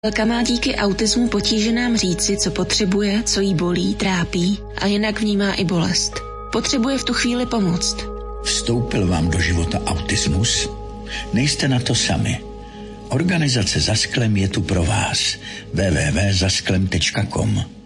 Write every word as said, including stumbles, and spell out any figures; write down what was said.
Velká má díky autismu potíže nám říci, co potřebuje, co jí bolí, trápí a jinak vnímá i bolest. Potřebuje v tu chvíli pomoct. Vstoupil vám do života autismus? Nejste na to sami. Organizace Za sklem je tu pro vás. w w w tečka za sklem tečka com